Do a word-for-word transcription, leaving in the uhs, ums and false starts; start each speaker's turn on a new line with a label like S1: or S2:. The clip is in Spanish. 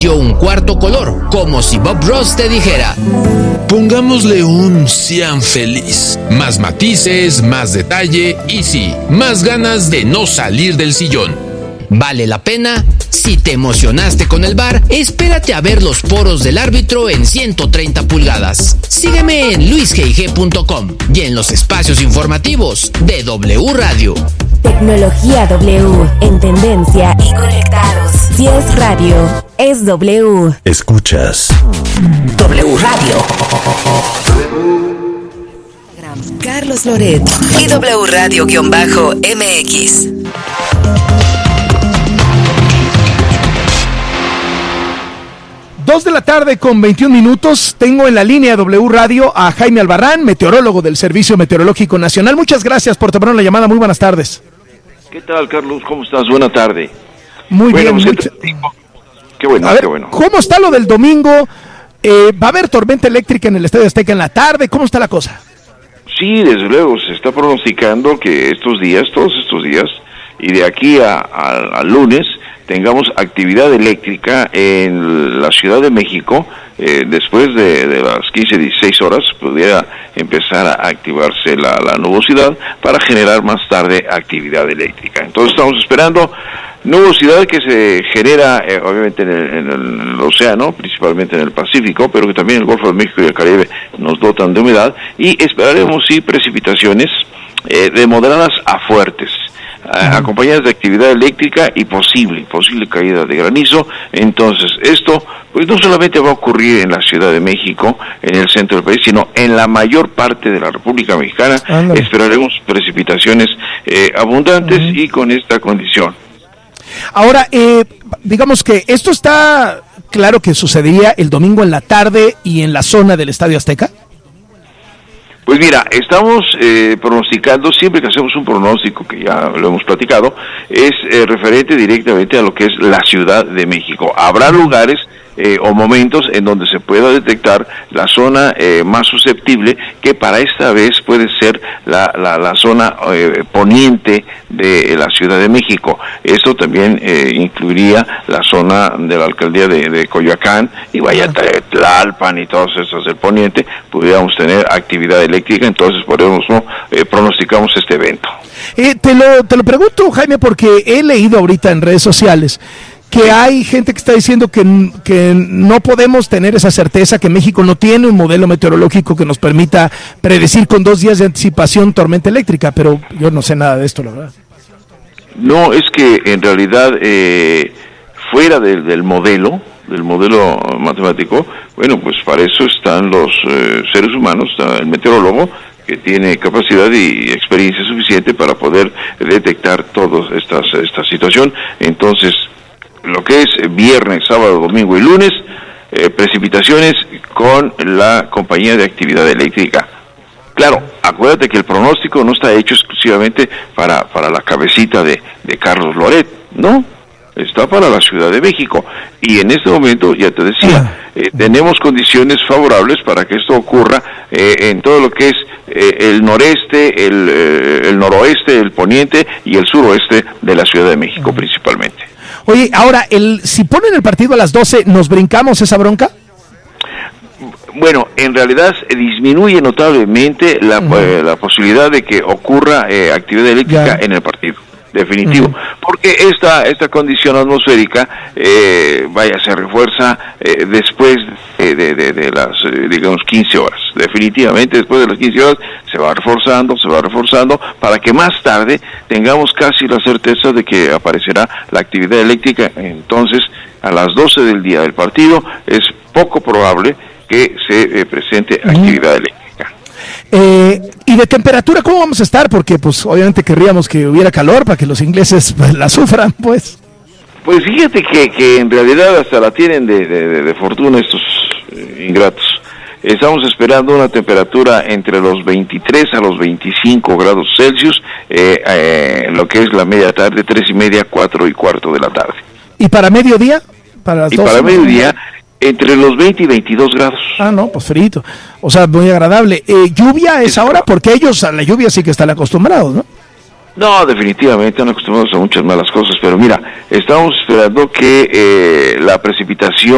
S1: un cuarto color, como si Bob Ross te dijera:
S2: pongámosle un cian feliz. Más matices, más detalle y sí, más ganas de no salir del sillón.
S1: ¿Vale la pena? Si te emocionaste con el V A R, espérate a ver los poros del árbitro en ciento treinta pulgadas. Sígueme en luis g i g punto com y en los espacios informativos de W Radio.
S3: Tecnología W, en tendencia y conectados. Si es radio, es W.
S4: Escuchas
S3: W Radio. Carlos Loret y W Radio-M X.
S5: Dos de la tarde con veintiún minutos. Tengo en la línea W Radio a Jaime Albarrán, meteorólogo del Servicio Meteorológico Nacional. Muchas gracias por tomar la llamada. Muy buenas tardes.
S6: ¿Qué tal, Carlos? ¿Cómo estás? Buena tarde.
S5: Muy
S6: bueno,
S5: bien.
S6: Pues,
S5: mucha...
S6: Qué bueno,
S5: a ver,
S6: qué bueno.
S5: ¿Cómo está lo del domingo? Eh, ¿Va a haber tormenta eléctrica en el Estadio Azteca en la tarde? ¿Cómo está la cosa?
S6: Sí, desde luego. Se está pronosticando que estos días, todos estos días, y de aquí a, a, a lunes, tengamos actividad eléctrica en la Ciudad de México. Eh, después de, de las quince, dieciséis horas pudiera empezar a activarse la, la nubosidad para generar más tarde actividad eléctrica. Entonces estamos esperando nubosidad que se genera eh, obviamente en el, en el océano, principalmente en el Pacífico, pero que también el Golfo de México y el Caribe nos dotan de humedad, y esperaremos sí precipitaciones eh, de moderadas a fuertes, acompañadas de actividad eléctrica y posible, posible caída de granizo. Entonces, esto pues no solamente va a ocurrir en la Ciudad de México, en el centro del país, sino en la mayor parte de la República Mexicana. Ándale. Esperaremos precipitaciones eh, abundantes uh-huh. y con esta condición.
S5: Ahora, eh, digamos que esto está claro que sucedería el domingo en la tarde y en la zona del Estadio Azteca.
S6: Pues mira, estamos eh, pronosticando, siempre que hacemos un pronóstico, que ya lo hemos platicado, es eh, referente directamente a lo que es la Ciudad de México. Habrá lugares eh, o momentos en donde se pueda detectar la zona eh, más susceptible, que para esta vez puede ser la, la, la zona eh, poniente de la Ciudad de México. Esto también eh, incluiría la zona de la alcaldía de, de Coyoacán y vaya Tlalpan y todas esas del poniente, pudiéramos tener actividad eléctrica. Entonces por eso eh, pronosticamos este evento.
S5: Eh, te lo te lo pregunto, Jaime, porque he leído ahorita en redes sociales que hay gente que está diciendo que, que no podemos tener esa certeza, que México no tiene un modelo meteorológico que nos permita predecir con dos días de anticipación tormenta eléctrica, pero yo no sé nada de esto, la verdad.
S6: No, es que en realidad eh, fuera del, del modelo, del modelo matemático, bueno, pues para eso están los eh, seres humanos, está el meteorólogo, que tiene capacidad y experiencia suficiente para poder detectar toda esta, esta situación. Entonces, lo que es viernes, sábado, domingo y lunes, eh, precipitaciones con la compañía de actividad eléctrica. Claro, acuérdate que el pronóstico no está hecho exclusivamente para, para la cabecita de, de Carlos Loret, ¿no? Está para la Ciudad de México. Y en este momento, ya te decía, eh, tenemos condiciones favorables para que esto ocurra eh, en todo lo que es eh, el noreste, el, eh, el noroeste, el poniente y el suroeste de la Ciudad de México principalmente.
S5: Oye, ahora, el si ponen el partido a las doce, ¿nos brincamos esa bronca?
S6: Bueno, en realidad eh, disminuye notablemente la, uh-huh. eh, la posibilidad de que ocurra eh, actividad eléctrica ya. en el partido. Definitivo, uh-huh. porque esta esta condición atmosférica eh, vaya se refuerza eh, después de, de, de, de las eh, digamos quince horas. Definitivamente después de las quince horas se va reforzando, se va reforzando para que más tarde tengamos casi la certeza de que aparecerá la actividad eléctrica. Entonces, a las doce del día del partido es poco probable que se eh, presente uh-huh. actividad eléctrica.
S5: Eh, y de temperatura, ¿cómo vamos a estar? Porque pues obviamente querríamos que hubiera calor para que los ingleses pues, la sufran, pues.
S6: Pues fíjate que, que en realidad hasta la tienen de, de, de fortuna estos eh, ingratos. Estamos esperando una temperatura entre los veintitrés a los veinticinco grados Celsius, eh, eh, lo que es la media tarde, tres y media, cuatro y cuarto de la tarde.
S5: ¿Y para mediodía? Para
S6: y para mediodía, entre los veinte y veintidós grados.
S5: Ah, no, pues frito. O sea, muy agradable. Eh, ¿Lluvia es ahora? Porque ellos a la lluvia sí que están acostumbrados, ¿no?
S6: No, definitivamente están acostumbrados a muchas malas cosas, pero mira, estamos esperando que eh, la precipitación